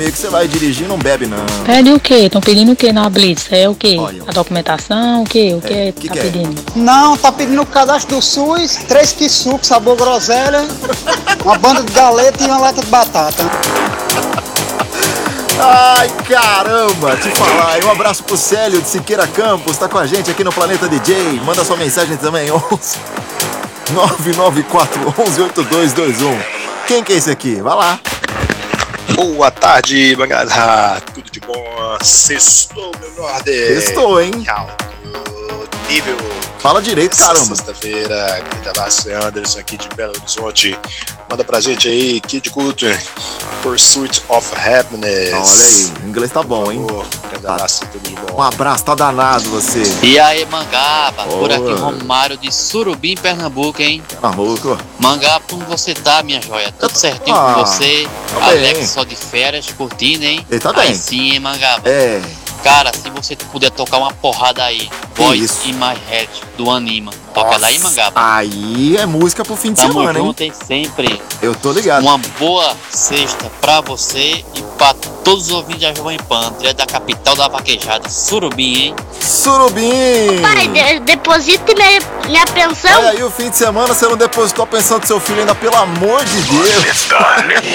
Que você vai dirigir não bebe, não. Pede o quê? Estão pedindo o quê na Blitz? É o quê? Olha. A documentação? O quê? O que que tá que é? pedindo? Não, tá pedindo o cadastro do SUS, 3 quilos de suco, sabor groselha, uma banda de galeta e uma lata de batata. Ai, caramba, te falar. E um abraço pro Célio de Siqueira Campos, tá com a gente aqui no Planeta DJ. Manda sua mensagem também, 11 994118221. Quem que é esse aqui? Vai lá. Boa tarde, bancada. Tudo de bom? Sextou, meu Nordeste. Sextou, hein? Alto nível. Fala direito, caramba. Sexta-feira, Gritalassi Anderson aqui de Belo Horizonte. Manda pra gente aí, Kid Culture, Pursuit of Happiness. Olha aí, o inglês tá bom, hein? Gritalassi, tudo de bom. Um abraço, tá danado você. E aí, Mangaba, por Oi. aqui Romário de Surubim, Pernambuco, hein? Maluco. Mangaba, como você tá, minha joia? Tudo certinho Ah, com você? tá Alex bem. só de férias, curtindo, hein? Ele tá Aí bem. sim, hein, Mangaba? É, Cara, se você puder tocar uma porrada aí, Voice isso? in My Head, do Anima. Toca ela aí, Mangaba. aí é música pro fim de Tamo semana, hein? junto, hein, sempre. Eu tô ligado. Uma boa sexta pra você e pra todos os ouvintes da Jovem Pan, direto da capital da vaquejada, Surubim, hein? Surubim! Pai, deposite minha pensão. Olha aí, o fim de semana você não depositou a pensão do seu filho ainda, pelo amor de Deus.